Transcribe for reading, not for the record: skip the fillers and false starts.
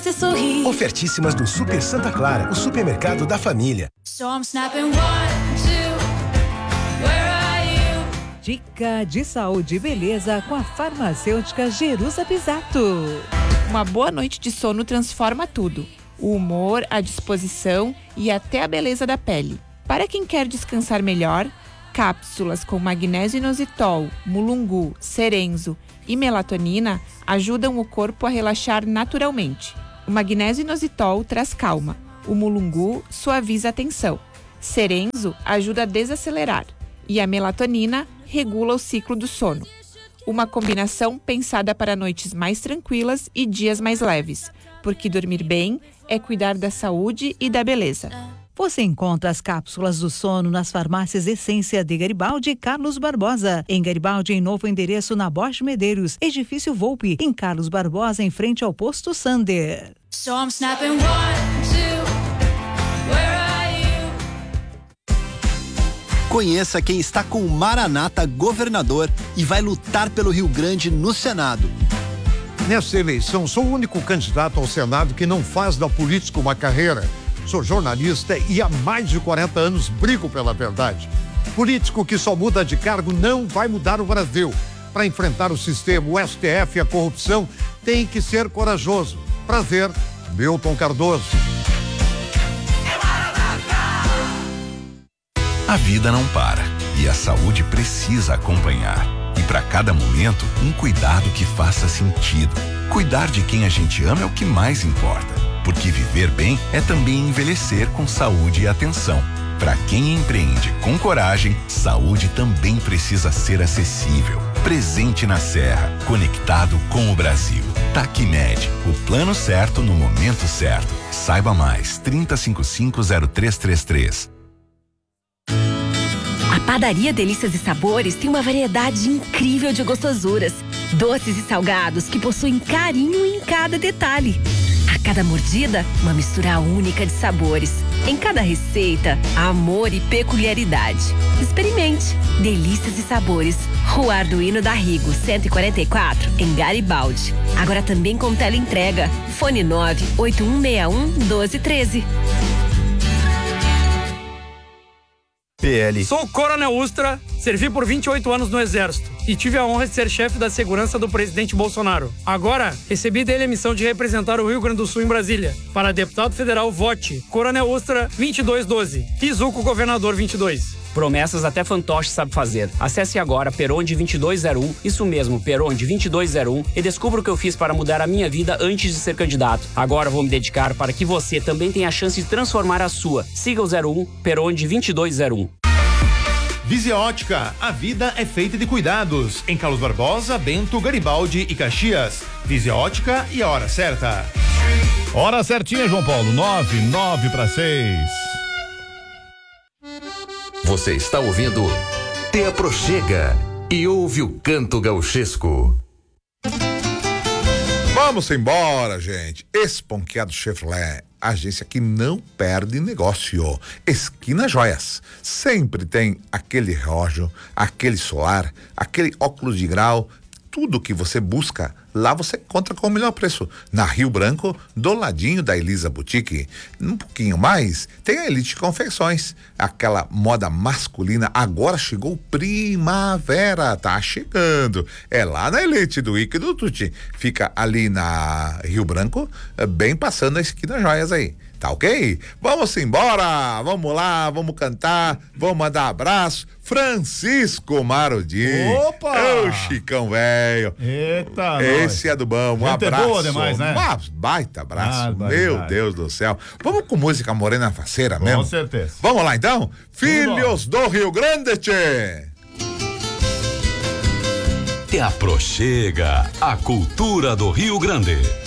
você sorrir. Ofertíssimas do Super Santa Clara, o supermercado da família. So I'm snapping 1, 2, where are you? Dica de saúde e beleza com a farmacêutica Jerusa Pisato. Uma boa noite de sono transforma tudo. O humor, a disposição e até a beleza da pele. Para quem quer descansar melhor, cápsulas com magnésio inositol, mulungu, cerenzo e melatonina ajudam o corpo a relaxar naturalmente. O magnésio inositol traz calma. O mulungu suaviza a tensão. Cerenzo ajuda a desacelerar. E a melatonina regula o ciclo do sono. Uma combinação pensada para noites mais tranquilas e dias mais leves. Porque dormir bem é cuidar da saúde e da beleza. Você encontra as cápsulas do sono nas farmácias Essência de Garibaldi e Carlos Barbosa. Em Garibaldi, em novo endereço na Bosch Medeiros, Edifício Volpe. Em Carlos Barbosa, em frente ao posto Sander. So I'm snapping 1, 2, where are you? Conheça quem está com o Maranata governador e vai lutar pelo Rio Grande no Senado. Nessa eleição, sou o único candidato ao Senado que não faz da política uma carreira. Sou jornalista e há mais de 40 anos brigo pela verdade. Político que só muda de cargo não vai mudar o Brasil. Para enfrentar o sistema, o STF e a corrupção, tem que ser corajoso. Prazer, Milton Cardoso. A vida não para e a saúde precisa acompanhar. E para cada momento, um cuidado que faça sentido. Cuidar de quem a gente ama é o que mais importa. Porque viver bem é também envelhecer com saúde e atenção. Para quem empreende com coragem, saúde também precisa ser acessível. Presente na Serra, conectado com o Brasil. Tacmed, o plano certo no momento certo. Saiba mais, 3055-0333. A Padaria Delícias e Sabores tem uma variedade incrível de gostosuras, doces e salgados que possuem carinho em cada detalhe. A cada mordida, uma mistura única de sabores. Em cada receita, amor e peculiaridade. Experimente. Delícias e Sabores. Rua Arduino da Rigo, 144, em Garibaldi. Agora também com teleentrega. Fone 98161-1213. PL. Sou Coronel Ustra, servi por 28 anos no Exército e tive a honra de ser chefe da segurança do presidente Bolsonaro. Agora, recebi dele a missão de representar o Rio Grande do Sul em Brasília. Para deputado federal, vote Coronel Ustra 2212. Izuco Governador 22. Promessas até fantoche sabe fazer. Acesse agora Peronde 2201, isso mesmo, Peronde 2201, e descubra o que eu fiz para mudar a minha vida antes de ser candidato. Agora vou me dedicar para que você também tenha a chance de transformar a sua. Siga o 01 Peronde 2201. Visia Ótica, a vida é feita de cuidados. Em Carlos Barbosa, Bento, Garibaldi e Caxias. Visia Ótica e a hora certa. Hora certinha, João Paulo, 9:06. Você está ouvindo Te Aproxega e ouve o canto gauchesco. Vamos embora, gente. Esponqueado Chevrolet, agência que não perde negócio. Esquina Joias, sempre tem aquele relógio, aquele solar, aquele óculos de grau, tudo que você busca, lá você encontra com o melhor preço. Na Rio Branco, do ladinho da Elisa Boutique. Um pouquinho mais, tem a Elite Confecções, aquela moda masculina. Agora chegou primavera, tá chegando. É lá na Elite do Ike do Tuti. Fica ali na Rio Branco, bem passando a Esquina Joias aí. Tá ok? Vamos embora, vamos lá, vamos cantar, vamos mandar abraço. Francisco Marudinho. Opa! Ô, Chicão velho. Eita, esse é do bom, um abraço. Boa demais, né? Baita abraço, meu Deus do céu. Vamos com música morena faceira mesmo? Com certeza. Vamos lá então? Filhos do Rio Grande, tchê. Te Aproxega, a cultura do Rio Grande.